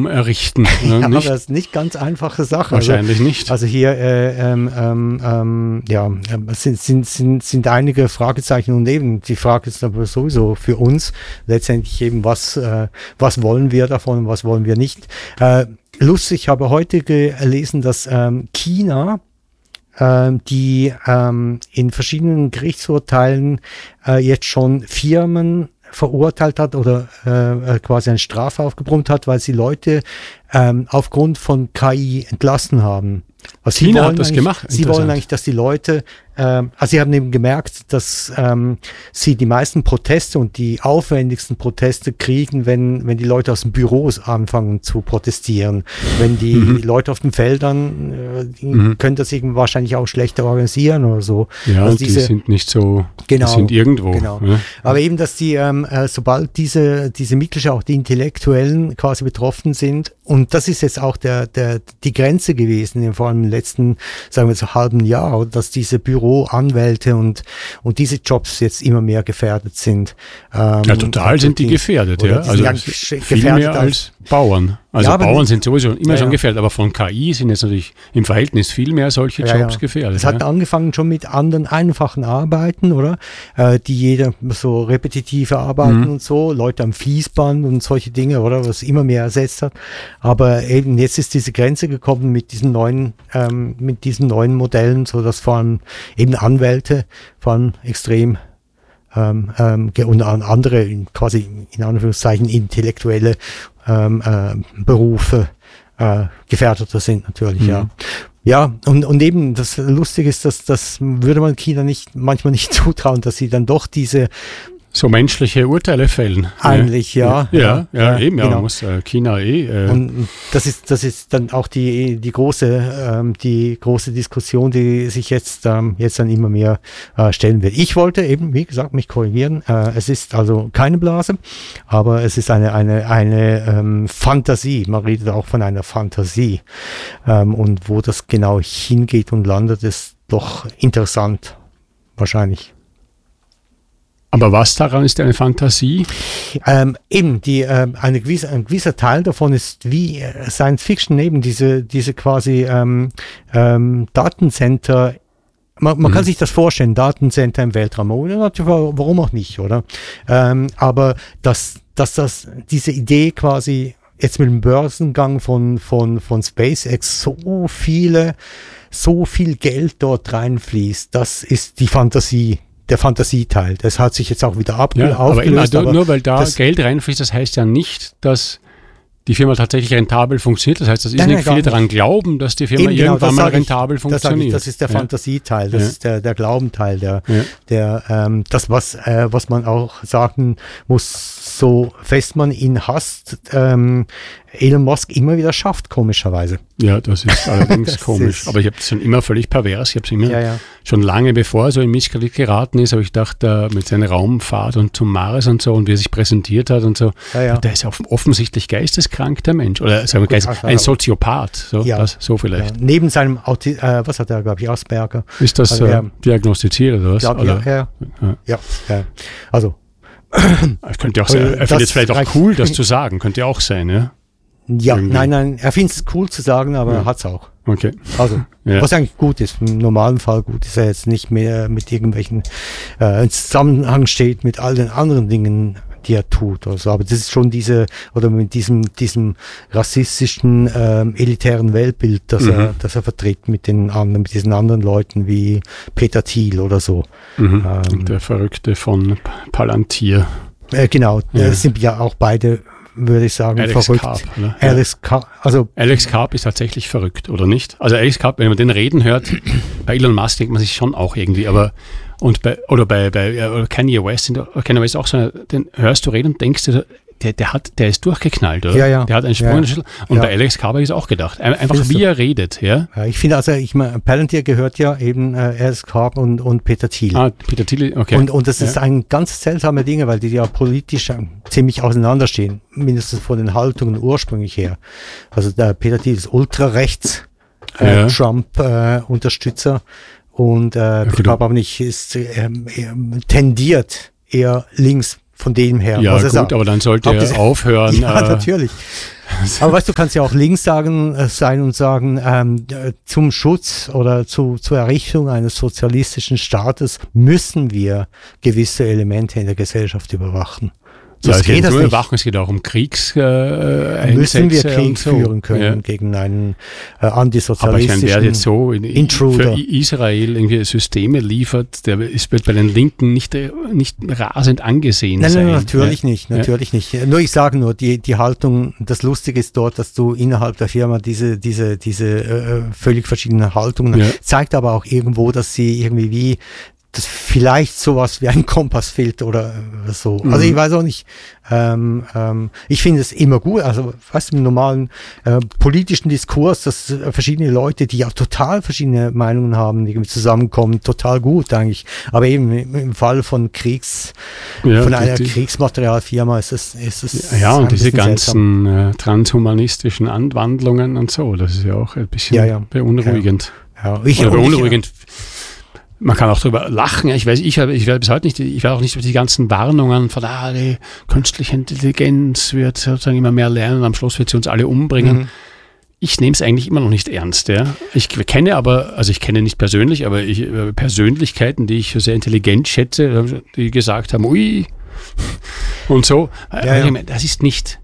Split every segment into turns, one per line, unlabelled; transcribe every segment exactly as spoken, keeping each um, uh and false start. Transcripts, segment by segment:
Atom errichten.
Ja, aber
nicht?
das ist nicht ganz einfache Sache.
Wahrscheinlich
also,
nicht.
Also hier äh, ähm, ähm, ja, sind, sind, sind, sind einige Fragezeichen und eben die Frage ist aber sowieso für uns letztendlich eben, was, äh, was wollen wir davon, was wollen wir nicht. Äh, lustig, ich habe heute gelesen, dass ähm, China ähm, die ähm, in verschiedenen Gerichtsurteilen äh, jetzt schon Firmen verurteilt hat oder äh, quasi eine Strafe aufgebrummt hat, weil sie Leute ähm, aufgrund von K I entlassen haben. Also
China hat das gemacht.
Sie wollen eigentlich, dass die Leute, ähm, also sie haben eben gemerkt, dass ähm, sie die meisten Proteste und die aufwendigsten Proteste kriegen, wenn wenn die Leute aus den Büros anfangen zu protestieren. Wenn die mhm. Leute auf den Feldern, äh, die mhm. können das irgendwie wahrscheinlich auch schlechter organisieren oder so.
Ja,
also
und
diese,
die sind nicht so,
genau,
die sind irgendwo.
Genau.
Ja.
Aber eben, dass die, ähm, äh, sobald diese diese Mitglieder, auch die Intellektuellen quasi betroffen sind, und das ist jetzt auch der der die Grenze gewesen, vor allem im letzten, sagen wir so halben Jahr, dass diese Büroanwälte und und diese Jobs jetzt immer mehr gefährdet sind. Ähm,
ja, total sind die gefährdet, ja. Also viel mehr als Bauern. Also
ja,
Bauern sind sowieso immer
ja,
schon
ja.
gefährdet, aber von K I sind jetzt natürlich im Verhältnis viel mehr solche
ja,
Jobs
ja.
gefährdet.
Es hat
ja.
angefangen schon mit anderen einfachen Arbeiten, oder? Äh, die jeder so repetitive Arbeiten
Mhm.
und so, Leute am Fließband und solche Dinge, oder? Was immer mehr ersetzt hat. Aber eben jetzt ist diese Grenze gekommen mit diesen neuen, ähm, mit diesen neuen Modellen, so dass vor allem eben Anwälte vor allem extrem ähm, ähm, und andere quasi in Anführungszeichen intellektuelle ähm, äh, Berufe äh, gefährdeter sind natürlich, mhm. ja. Ja, und, und eben das Lustige ist, dass das würde man China nicht manchmal nicht zutrauen, dass sie dann doch diese
so menschliche Urteile fällen.
Eigentlich, ja.
Ja, ja, ja, ja eben, ja,
genau.
muss äh, China eh. Äh
und das ist, das ist dann auch die, die große, ähm, die große Diskussion, die sich jetzt, ähm, jetzt dann immer mehr äh, stellen wird. Ich wollte eben, wie gesagt, mich korrigieren. Äh, es ist also keine Blase, aber es ist eine, eine, eine ähm, Fantasie. Man redet auch von einer Fantasie. Ähm, und wo das genau hingeht und landet, ist doch interessant. Wahrscheinlich.
Aber was daran ist eine Fantasie?
Ähm, eben, die, ähm, eine gewisse, ein gewisser Teil davon ist wie äh, Science Fiction, eben diese, diese quasi ähm, ähm, Datencenter. Man, man mhm. kann sich das vorstellen, Datencenter im Weltraum. Warum auch nicht, oder? Ähm, aber dass, dass das, diese Idee quasi jetzt mit dem Börsengang von, von, von SpaceX so viele, so viel Geld dort reinfließt, das ist die Fantasie. Der Fantasieteil, das hat sich jetzt auch wieder abge-
ja,
aufgelöst.
Aber, immer, aber nur weil da
das,
Geld reinfließt, das heißt ja nicht, dass die Firma tatsächlich rentabel funktioniert. Das heißt, das ist
nein,
nicht
nein,
viele daran glauben, dass die Firma
Eben, genau,
irgendwann mal
ich,
rentabel
das
funktioniert.
Ich, das ist der
ja.
Fantasieteil, das
ja.
ist der, der Glaubenteil, der,
ja.
der ähm, das, was, äh, was man auch sagen muss, so fest man ihn hasst, ähm, Elon Musk immer wieder schafft, komischerweise.
Ja, das ist allerdings
das
komisch.
Ist,
aber ich habe es schon immer völlig pervers. Ich habe es immer,
ja, ja.
schon lange bevor er so in Missgriff geraten ist, habe ich gedacht, uh, mit seiner Raumfahrt und zum Mars und so und wie er sich präsentiert hat und so,
ja, ja.
der ist offensichtlich geisteskrank, der Mensch. Oder sagen wir, Geist,
Gut,
ein Soziopath, so,
ja.
das, so vielleicht.
Ja. Neben seinem, Auti äh, was hat er, glaube ich, Asperger.
Ist das
also,
äh,
ja.
diagnostiziert oder was?
Glaub,
oder?
Ja, ja, ja. ja, ja. Also,
Es könnte auch sein, er findet es vielleicht auch cool, das zu sagen, könnte auch sein, ja?
Ja,
Irgendwie.
nein, nein, er findet es cool zu sagen, aber
ja.
er hat es auch.
Okay.
Also,
ja.
was eigentlich gut ist, im normalen Fall gut ist, er jetzt nicht mehr mit irgendwelchen äh, in Zusammenhang steht mit all den anderen Dingen, die er tut oder so. Aber das ist schon diese, oder mit diesem, diesem rassistischen, ähm, elitären Weltbild, das mhm. er, das er vertritt mit den anderen, mit diesen anderen Leuten wie Peter Thiel oder so.
Mhm.
Ähm,
der Verrückte von Palantir.
Äh, genau,
ja.
das sind ja auch beide, würde ich sagen,
Alex
verrückt.
Karp, ne?
Alex Karp, also
Alex Karp ist tatsächlich verrückt, oder nicht? Also Alex Karp, wenn man den reden hört, bei Elon Musk denkt man sich schon auch irgendwie, aber und bei, oder bei, bei oder Kanye West, Kanye West auch so, den hörst du reden und denkst dir, der, der hat, der ist durchgeknallt, oder?
Ja, ja.
Der hat einen Sprung
ja.
in den Schüttel. Und
ja.
bei Alex Karp habe ich es auch gedacht. Einfach
Findest
wie
du?
er redet, ja.
Ja, ich finde also, ich meine, Palantir gehört ja eben äh, Alex Karp und, und Peter Thiel.
Ah, Peter Thiel, okay.
Und, und das ist
ja.
ein ganz seltsame Dinge, weil die ja politisch äh, ziemlich auseinanderstehen, mindestens von den Haltungen ursprünglich her. Also der Peter Thiel ist ultrarechts, äh,
ja.
Trump-Unterstützer äh, und äh, Peter Karp aber nicht, ist äh, tendiert eher links von dem her.
Ja,
was er
gut,
sagt.
aber dann sollte
Abges-
er aufhören.
Ja,
äh,
natürlich. Aber weißt du, kannst ja auch links sagen, äh, sein und sagen, ähm, äh, zum Schutz oder zu, zur Errichtung eines sozialistischen Staates müssen wir gewisse Elemente in der Gesellschaft überwachen.
Ja,
Das
es geht
geht das
nur
nicht.
Überwachung, es geht auch um Kriegseinsätze.
Müssen wir Krieg
und so.
führen können
Ja.
gegen einen äh,
Aber ich meine,
antisozialistischen
wer jetzt so in, in,
Intruder.
für Israel irgendwie Systeme liefert, der ist, wird bei den Linken nicht, nicht rasend angesehen
Nein,
sein.
nein, natürlich
ja.
nicht, natürlich ja. nicht. Nur ich sage nur, die, die Haltung, das Lustige ist dort, dass du innerhalb der Firma diese, diese, diese äh, völlig verschiedenen Haltungen,
Ja.
zeigt aber auch irgendwo, dass sie irgendwie wie, das vielleicht sowas wie ein Kompass fehlt oder äh, so.
Mhm.
Also ich weiß auch nicht. Ähm, ähm, ich finde es immer gut, also fast im normalen äh, politischen Diskurs, dass äh, verschiedene Leute, die ja total verschiedene Meinungen haben, irgendwie zusammenkommen, total gut eigentlich. Aber eben im, im Fall von Kriegs,
Ja,
von
die-
einer
die-
Kriegsmaterialfirma ist es, ist es
Ja,
ein
und diese
bisschen seltsam.
ganzen äh, transhumanistischen Anwandlungen und so, das ist ja auch ein bisschen
Ja, ja.
beunruhigend.
Ja, ich,
Oder
und ich-
beunruhigend. Man kann auch drüber lachen. Ich weiß, ich, habe- ich werde bis heute nicht, ich werde auch nicht über die ganzen Warnungen von, ah, die künstliche Intelligenz wird sozusagen immer mehr lernen, am Schluss wird sie uns alle umbringen.
Mhm.
Ich nehme es eigentlich immer noch nicht ernst. Ja. Ich kenne aber, also ich kenne nicht persönlich, aber ich, äh, Persönlichkeiten, die ich für sehr intelligent schätze, die gesagt haben, ui, und so.
Ja, ja.
Ich meine, das ist nicht,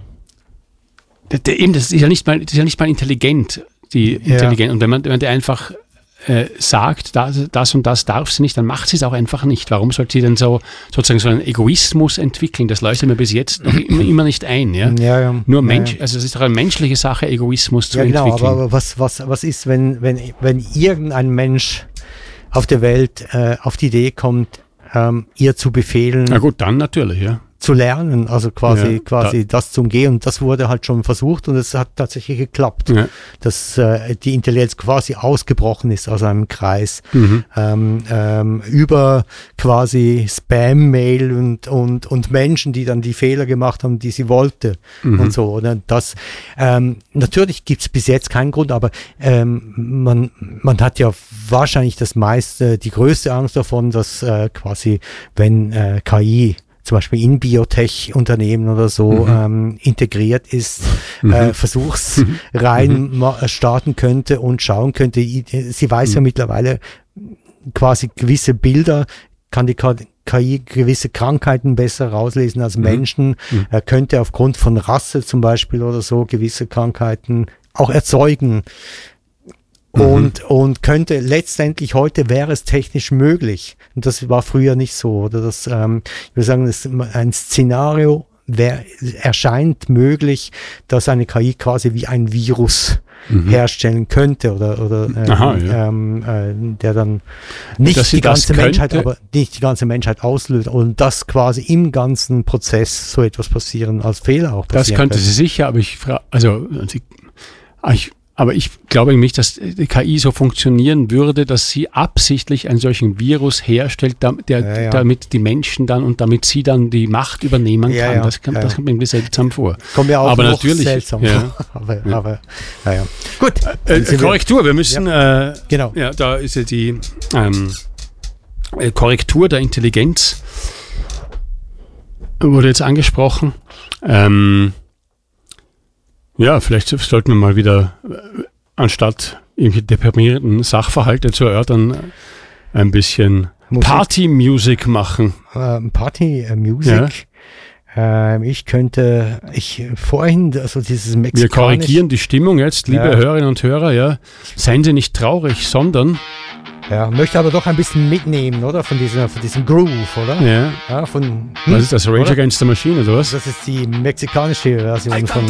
das, eben, das ist ja nicht mal, das ist ja nicht mal intelligent, die
Ja.
intelligent. Und wenn man, wenn man der einfach äh, sagt, das, das und das darf sie nicht, dann macht sie es auch einfach nicht. Warum sollte sie denn so sozusagen so einen Egoismus entwickeln? Das leuchtet mir bis jetzt noch immer, immer nicht ein. Ja?
Ja, ja.
Nur
Ja,
Mensch,
ja.
also es ist doch eine menschliche Sache, Egoismus zu
Ja, genau,
entwickeln.
aber was, was, was ist, wenn, wenn, wenn irgendein Mensch auf der Welt äh, auf die Idee kommt, ähm, ihr zu befehlen,
Na gut, dann natürlich, ja.
zu lernen, also quasi,
Ja,
quasi
da-
das zu umgehen. Und das wurde halt schon versucht und es hat tatsächlich geklappt,
Ja.
dass äh, die Intelligenz quasi ausgebrochen ist aus einem Kreis.
Mhm.
Ähm, ähm, über quasi Spam-Mail und, und, und Menschen, die dann die Fehler gemacht haben, die sie wollte
Mhm.
und so. Oder? Das, ähm, natürlich gibt es bis jetzt keinen Grund, aber ähm, man, man hat ja wahrscheinlich das meiste, die größte Angst davon, dass äh, quasi, wenn äh, K I zum Beispiel in Biotech-Unternehmen oder so
Mhm.
ähm, integriert ist,
Mhm.
äh, versuchsrein ma- starten könnte und schauen könnte. I- Sie weiß ja
Mhm.
mittlerweile quasi gewisse Bilder, kann die K I gewisse Krankheiten besser rauslesen als
Mhm.
Menschen,
Mhm.
er könnte aufgrund von Rasse zum Beispiel oder so gewisse Krankheiten auch erzeugen. Und, und könnte letztendlich, heute wäre es technisch möglich. Und das war früher nicht so. Oder das, ähm, ich würde sagen, das ein Szenario wär, erscheint möglich, dass eine K I quasi wie ein Virus
Mhm.
herstellen könnte oder, oder ähm,
Aha, ja.
ähm, äh, der dann nicht
Dass sie
die ganze
das
Menschheit,
könnte?
aber nicht die ganze Menschheit auslöst und das quasi im ganzen Prozess so etwas passieren, als Fehler auch
Das
passieren
könnte sie sicher, aber ich frage, also sie, ich, aber ich glaube nicht, dass die K I so funktionieren würde, dass sie absichtlich einen solchen Virus herstellt, damit, der,
Ja, ja.
damit die Menschen dann und damit sie dann die Macht übernehmen
Ja,
kann.
ja,
Das, kann,
ja,
das
ja.
kommt mir irgendwie seltsam vor.
Kommt mir auch
Aber
noch
natürlich,
seltsam
ja.
vor. Aber,
Ja.
aber naja. Gut.
Äh,
Dann sind wir-
Korrektur, wir müssen, äh,
Genau.
ja, da ist ja die ähm, äh, Korrektur der Intelligenz, wurde jetzt angesprochen. Ähm, ja, vielleicht sollten wir mal wieder, äh, anstatt irgendwie deprimierenden Sachverhalte zu erörtern, ein bisschen
Musik.
Party-Music machen.
Ähm, Party äh, Music. Ähm, ich könnte, ich vorhin, also dieses
Wir
mexikanische.
korrigieren die Stimmung jetzt, liebe
Ja.
Hörerinnen und Hörer, ja. Seien Sie nicht traurig, sondern,
Ja, möchte aber doch ein bisschen mitnehmen, oder? Von diesem, von diesem Groove, oder?
ja,
Ja, von, hm,
was ist das, Rage
oder?
Against the Machine oder was?
Das ist die mexikanische Version von